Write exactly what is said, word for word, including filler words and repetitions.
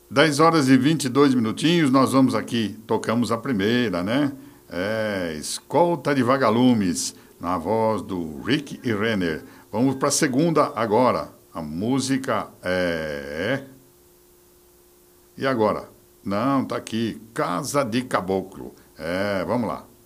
dez horas e vinte e dois minutinhos, nós vamos aqui, tocamos a primeira, né? É, Escolta de Vagalumes, na voz do Rick e Renner. Vamos para a segunda agora. A música é... E agora? Não, tá aqui. Casa de Caboclo. É, vamos lá.